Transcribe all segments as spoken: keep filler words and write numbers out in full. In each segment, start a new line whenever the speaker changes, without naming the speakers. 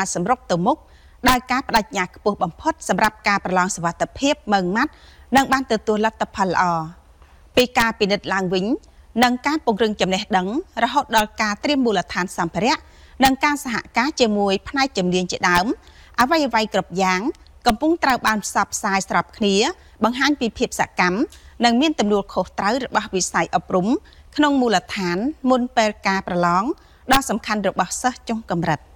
សម្រុកទៅមុខដោយការបដិញ្ញាខ្ពស់បំផុតសម្រាប់ការប្រឡងសុវត្ថិភាពម៉ឺងម៉ាត់និងបានទទួលលទ្ធផលល្អពីការពិនិត្យឡើងវិញនិងការពង្រឹងចំណេះដឹងរហូតដល់ការត្រៀមមូលដ្ឋានសម្ភារៈនិងការសហការជាមួយផ្នែកជំនាញជាដើមអ្វីអ្វីគ្រប់យ៉ាងកំពុងត្រូវបានផ្សព្វផ្សាយស្របគ្នាបង្ហាញពីភាពសកម្មនិងមានទំនួលខុសត្រូវរបស់វិស័យអប់រំក្នុងមូលដ្ឋានមុនពេលការប្រឡងដ៏សំខាន់របស់សិស្សចុងកម្រិត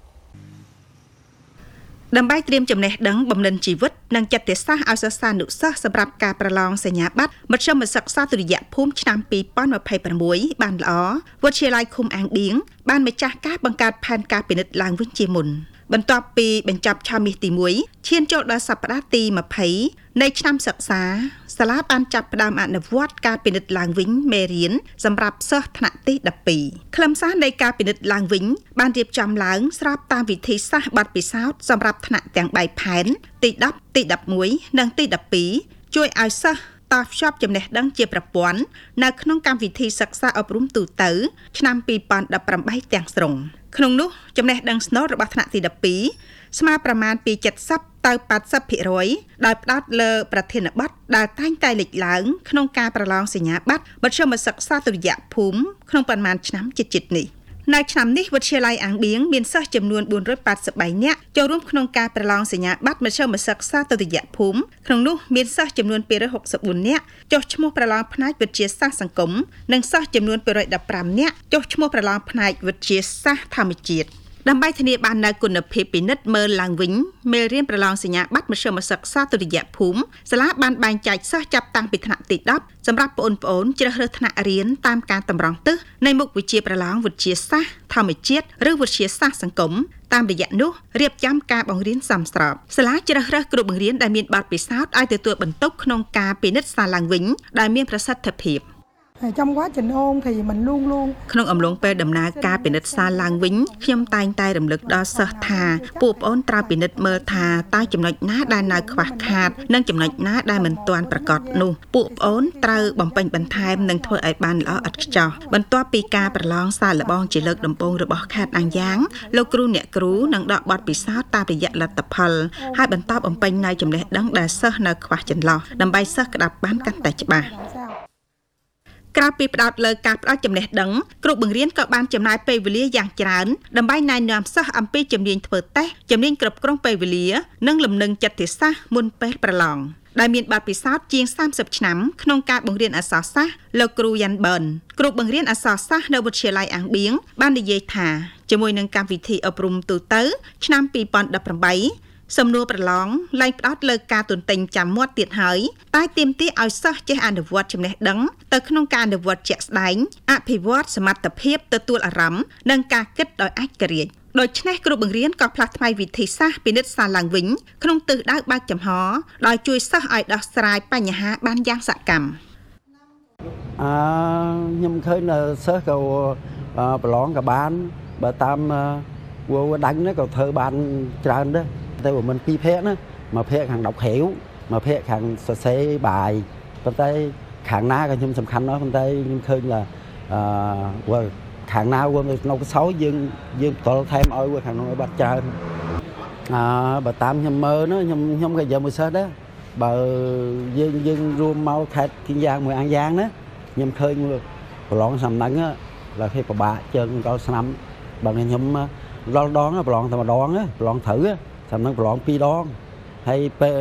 ដើម្បីត្រៀមចំណេះដឹងបំណិនជីវិតនិងចិត្តសាស្ត្រឲ្យសិស្សានុសិស្សសម្រាប់ការប្រឡងសញ្ញាបត្រមធ្យមសិក្សាទុតិយភូមិឆ្នាំពីរពាន់ម្ភៃប្រាំមួយបានល្អវិទ្យាល័យឃុំអាងឌៀងបានម្ចាស់ការបង្កើតផែនការពិនិត្យឡើងវិញជាមុនបន្ទាប់ពីបញ្ចប់ឆមាសទីមួយឈានចូលដល់សប្តាហ៍ទីម្ភៃនៃឆ្នាំសិក្សាសាលាបានចាប់ផ្ដើមអនុវត្តការពិនិត្យឡើងវិញមេរៀនសម្រាប់សិស្សថ្នាក់ទីដប់ពីរខ្លឹមសារនៃការពិនិត្យឡើងវិញបានរៀបចំឡើងស្របតាមវិធីសាស្ត្របទពិសោធន៍សម្រាប់ថ្នាក់ទាំងបីផែនទីដប់ទីដប់មួយនិងទីដប់ពីរជួយឲ្យសិស្សតភ្ជាប់ចំណេះដឹងជាប្រព័ន្ធនៅក្នុងកម្មវិធីសិក្សាអប់រំទូទៅឆ្នាំពីរពាន់ដប់ប្រាំបីទាំងស្រុងក្នុងនោះចំណេះដឹងស្នូលរបស់ថ្នាក់ទីដប់ពីរស្មើប្រមាណពីเจ็ดสิบទៅแปดสิบភាគរយដោយផ្ដោតលើប្រធានបទដែលតែងតែលេចឡើងក្នុងការប្រឡងសញ្ញាបត្រមធ្យមសិក្សាទុតិយភូមិក្នុងប៉ុន្មានឆ្នាំជិតៗនេះនៅឆ្នាំនេះវិទ្យាល័យអាងបៀងមានសិស្សចំនួនbốn trăm tám mươi baនាក់ចូលរួមក្នុងការប្រឡងសញ្ញាបត្រមធ្យមសិក្សាទុតិយភូមិក្នុងនោះមានសិស្សចំនួនtwo hundred sixty-fourនាក់ចុះឈ្មោះប្រឡងផ្នែកវិទ្យាសាស្ត្រសង្គមនិងសិស្សចំនួនtwo hundred fifteenនាក់ចុះឈ្មោះប្រឡងផ្នែកវិទ្យាសាស្ត្រធម្មជាតិដើម្បីធានាបាននូវគុណភាពពិនិត្យមើលឡើងវិញមេរៀនប្រឡងសញ្ញាបត្រមធ្យមសិក្សាទុតិយភូមិសាលាបានបែងចែកសិស្សចាប់តាំងពីថ្នាក់ទីដប់សម្រាប់បងប្អូនជ្រើសរើសថ្នាក់រៀនតាមការតម្រង់ទិសនៃមុខវិជ្ជាប្រឡងវិទ្យាសាស្ត្រធម្មជាតិឬវិទ្យាសាស្ត្រសង្គមតាមរយៈនោះរៀបចំការបង្រៀនសមស្របសាលាជ្រើសរើសគ្រូបង្រៀនដែលមានបទពិសោធន៍ឲ្យទទួលបន្ទុកក្នុងការពិនិត្យសារឡើងវិញដែលមានប្រសិទ្ធភាព
trong quá trình ôn thì mình luôn luôn
ក្នុងអំឡុងពេលដំណើរការពិនិត្យសារឡើងវិញខ្ញុំតែងតែរំលឹកដល់សិស្សថាពួកប្អូនត្រូវពិនិត្យមើលថាតើចំណុចណាដែលនៅខ្វះខាតនិងចំណុចណាដែលមិនទាន់ប្រកបនោះពួកប្អូនត្រូវបំពេញបន្ថែមនិងធ្វើឲ្យបានល្អឥតខ្ចោះបន្ទាប់ពីការប្រឡងសារល្បងជាលើកដំបូងរបស់ខេត្តអាំងយ៉ាងលោកគ្រូអ្នកគ្រូនឹងដកបទពិសោធន៍តាមរយៈលទ្ធផលហើយបន្តបំពេញនៅចំណេះដឹងដែលសិស្សនៅខ្វះចន្លោះដើម្បីសិស្សក្តាប់បានកាន់តែច្បាស់ក្រៅពីផ្ដោតលើការផ្ដល់ចំណេះដឹងគ្រូបង្រៀនក៏បានចំណាយពេលវេលាយ៉ាងច្រើនដើម្បីណែនាំសិស្សអំពីជំនាញធ្វើតេស្តជំនាញគ្រប់គ្រងពេលវេលានិងលំនឹងចិត្តសាស្ត្រមុនពេលប្រឡងដែលមានបទពិសោធន៍ជាងសាមសិបឆ្នាំក្នុងការបង្រៀនអក្សរសាស្ត្រលោកគ្រូយ៉ាន់ប៊ឺនគ្រូបង្រៀនអក្សរសាស្ត្រនៅវិទ្យាល័យអាងបៀងបាននិយាយថាជាមួយនឹងកម្មវិធីអប់រំទូទៅឆ្នាំពីរពាន់ដប់ប្រាំបីសំណួរប្រឡងឡើងផ្ដោតលើការទន្ទិញចាំមាត់ទៀតហើយតែទាមទារឲ្យសិស្សចេះអនុវត្តចំណេះដឹងទៅក្នុងការអនុវត្តជាក់ស្ដែងអភិវឌ្ឍសមត្ថភាពទទួលអារម្មណ៍និងការគិតដោយឯករាជ្យដូច្នេះគ្រូបង្រៀនក៏ផ្លាស់ថ្មីវិធីសាស្ត្រពិនិត្យសារឡើងវិញក្នុងទិសដៅបើកចំហដោយជួយសិស្សឲ្យដោះស្រាយបញ្ហាបានយ៉ាងសកម្ម
អឺខ្ញុំឃើញសិស្សក៏ប្រឡងក៏បានបើតាមវល់ដាញ់នេះក៏ធ្វើបានច្រើនដែរតែមិនពីរភាគណាមួយភាគខាងដប់ខេវមួយភាគខាងសរសេរបាយប៉ុន្តែខាងណាក៏ខ្ញុំសំខាន់ណាស់ប៉ុន្តែខ្ញុំឃើញថាអឺវល់ខាងណាវល់នៅក្នុងកសោយើងយើងបន្តថែមឲ្យវល់ខាងនោះឲ្យបាត់ច្រើនអឺបើតាមខ្ញុំមើលណាខ្ញុំខ្ញុំក៏យកមួយសិស្សដែរបើយើងយើងរួមមកខេត្តគៀងយ៉ាងមួយអាំងយ៉ាងណាខ្ញុំឃើញប្រឡងឆ្នាំហ្នឹងlà khi bà bà chơi con năm bằng nhóm lo đón lon thằng đón á lon thử á thằng nó lon pi đón hay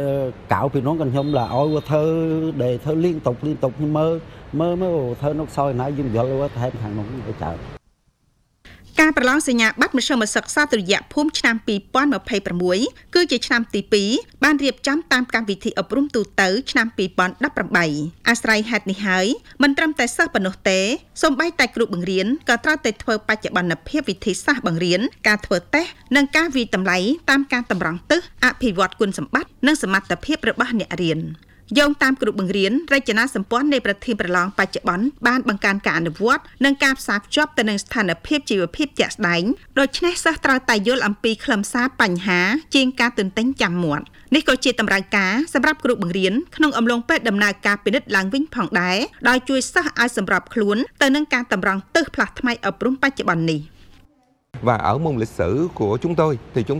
cạo pi nó còn không là ôi thơ đề thơ liên tục liên tục như mơ mơ mơ thơ nó soi nãy dùng gió luôn thêm thằng nó cũng phải chờ ការប្រឡងសញ្ញាបត្រមធ្យមសិក្សាទុតិយភូមិឆ្នាំពីរពាន់ម្ភៃប្រាំមួយគឺជាឆ្នាំទីពីរបានរៀបចំតាមកម្មវិធីអប់រំទូទៅឆ្នាំពីរពាន់ដប់ប្រាំបីអាស្រ័យហេតុនេះហើយមិនត្រឹមតែសិស្សប៉ុណ្ណោះទេសូម្បីតែគ្រូបង្រៀនក៏ត្រូវតែធ្វើបច្ចុប្បន្នភាពវិធីសាស្ត្របង្រៀនការធ្វើតេស្តនិងការវិតម្លៃតាមការតម្រង់ទិសអភិវឌ្ឍគុណសម្បត្តិនិងសមត្ថភាពរបស់អ្នករៀន យោងតាមគ្រូបង្រៀនរចនាសម្ព័ន្ធនៃប្រធានប្រឡងបច្ចុប្បន្នបានបង្កើនការអនុវត្តនិងការផ្សារភ្ជាប់ទៅនឹងស្ថានភាពជីវភាពជាក់ស្ដែងដូច្នេះសិស្សត្រូវតែយល់អំពីខ្លឹមសារបញ្ហាជាងការទន្ទេញចាំមាត់នេះក៏ជាតម្រូវការសម្រាប់គ្រូបង្រៀនក្នុងអំឡុងពេលដំណើរការពិនិត្យឡើងវិញផងដែរដោយជួយសិស្សឲ្យសម្របខ្លួនទៅនឹងការតម្រង់ទិសផ្លាស់ថ្មីអប់រំបច្ចុប្បន្ននេះ
Và ở môn lịch sử của chúng tôi thì chúng